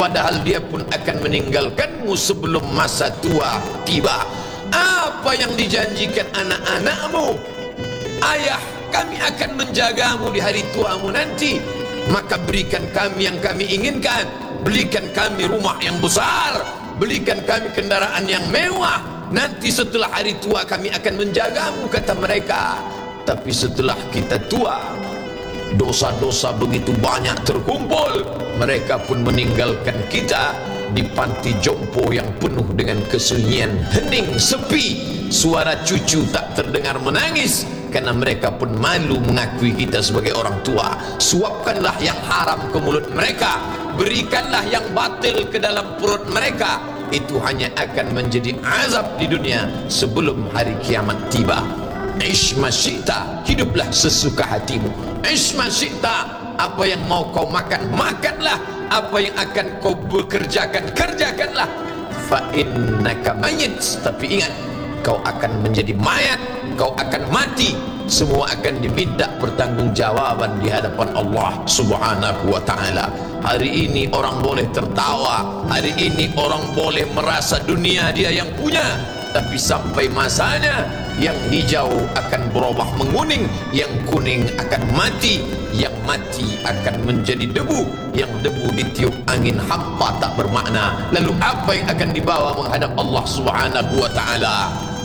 padahal dia pun akan meninggalkanmu sebelum masa tua tiba. Apa yang dijanjikan anak-anakmu? Ayah, kami akan menjagamu di hari tuamu nanti, maka berikan kami yang kami inginkan, belikan kami rumah yang besar, belikan kami kendaraan yang mewah. Nanti setelah hari tua kami akan menjagamu, kata mereka. Tapi setelah kita tua, dosa-dosa begitu banyak terkumpul, mereka pun meninggalkan kita di panti jompo yang penuh dengan kesunyian, hening, sepi. Suara cucu tak terdengar menangis, karena mereka pun malu mengakui kita sebagai orang tua. Suapkanlah yang haram ke mulut mereka, berikanlah yang batil ke dalam perut mereka. Itu hanya akan menjadi azab di dunia sebelum hari kiamat tiba. Ish ma syi'ta, hiduplah sesuka hatimu. Ish ma syi'ta, apa yang mau kau makan, makanlah. Apa yang akan kau bekerjakan, kerjakanlah. Fa innaka mayyit, tapi ingat, kau akan menjadi mayat, kau akan mati. Semua akan diminta pertanggungjawaban di hadapan Allah Subhanahu wa ta'ala. Hari ini orang boleh tertawa, hari ini orang boleh merasa dunia dia yang punya, tapi sampai masanya, yang hijau akan berubah menguning, yang kuning akan mati, yang mati akan menjadi debu, yang debu ditiup angin hampa tak bermakna. Lalu apa yang akan dibawa menghadap Allah Subhanahu wa ta'ala?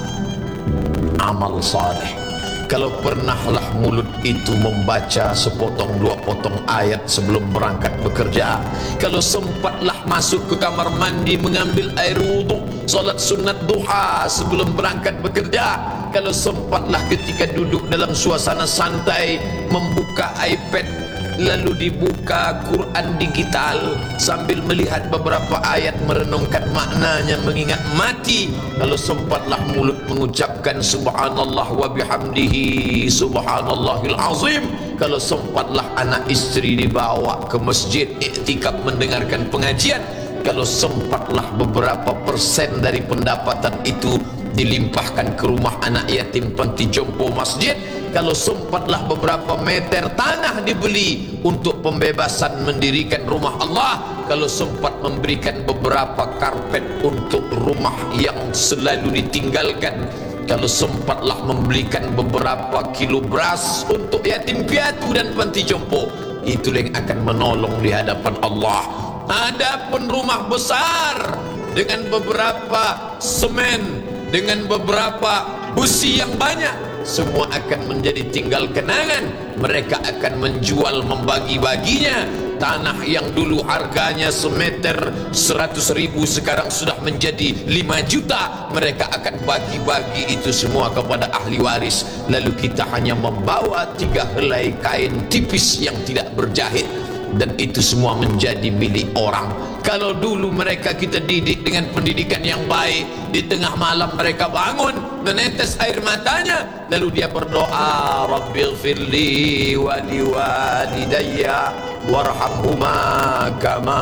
Amal saleh. Kalau pernahlah mulut itu membaca sepotong dua potong ayat sebelum berangkat bekerja, kalau sempatlah masuk ke kamar mandi mengambil air wudhu, solat sunat duha sebelum berangkat bekerja, kalau sempatlah ketika duduk dalam suasana santai membuka iPad lalu dibuka Quran digital sambil melihat beberapa ayat, merenungkan maknanya, mengingat mati, kalau sempatlah mulut mengucapkan subhanallah wa bihamdihi subhanallahil azim, kalau sempatlah anak istri dibawa ke masjid iktikaf mendengarkan pengajian, kalau sempatlah beberapa persen dari pendapatan itu dilimpahkan ke rumah anak yatim panti jompo masjid, kalau sempatlah beberapa meter tanah dibeli untuk pembebasan mendirikan rumah Allah, kalau sempat memberikan beberapa karpet untuk rumah yang selalu ditinggalkan, kalau sempatlah membelikan beberapa kilo beras untuk yatim piatu dan panti jompo, itu yang akan menolong di hadapan Allah. Adapun rumah besar dengan beberapa semen, dengan beberapa busi yang banyak, semua akan menjadi tinggal kenangan. Mereka akan menjual, membagi-baginya. Tanah yang dulu harganya semeter 100.000 sekarang sudah menjadi 5 juta. Mereka akan bagi-bagi itu semua kepada ahli waris. Lalu kita hanya membawa 3 helai kain tipis yang tidak berjahit, dan itu semua menjadi milik orang. Kalau dulu mereka kita didik dengan pendidikan yang baik, di tengah malam mereka bangun menetes air matanya, lalu dia berdoa, Rabbighfirli wa liwalidayya warhamhuma kama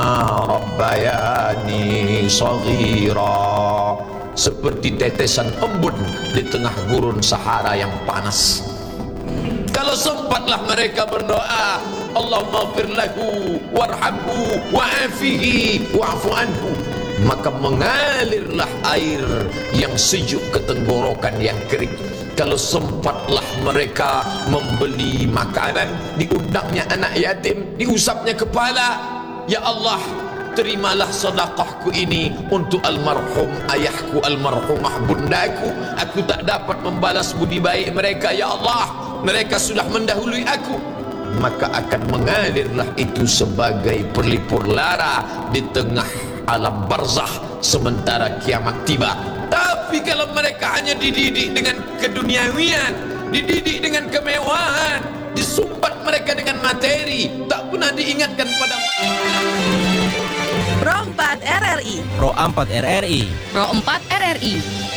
rabbayani shaghira, seperti tetesan embun di tengah gurun Sahara yang panas. Kalau sempatlah mereka berdoa, Allahumma ighfir lahu warhamhu wa'afihi wa'fu anhu, maka mengalirlah air yang sejuk ke tenggorokan yang kering. Kalau sempatlah mereka membeli makanan, diundangnya anak yatim, diusapnya kepala, ya Allah, terimalah sedekahku ini untuk almarhum ayahku, almarhumah bundaku. Aku tak dapat membalas budi baik mereka, ya Allah, mereka sudah mendahului aku. Maka akan mengalirlah itu sebagai perlipur lara di tengah alam barzah sementara kiamat tiba. Tapi kalau mereka hanya dididik dengan keduniawian, dididik dengan kemewahan, disumbat mereka dengan materi, tak pernah diingatkan pada Pro 4 RRI, Pro 4 RRI, Pro 4 RRI.